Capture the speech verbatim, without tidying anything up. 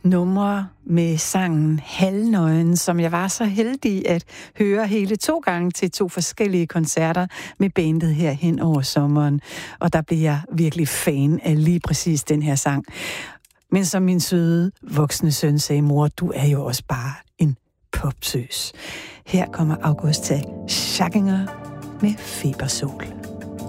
numre med sangen Halvnøgen, som jeg var så heldig at høre hele to gange til to forskellige koncerter med bandet her hen over sommeren. Og der blev jeg virkelig fan af lige præcis den her sang. Men som min søde voksne søn sagde, mor, du er jo også bare en popsøs. Her kommer Augusta Schackinger med Febersol.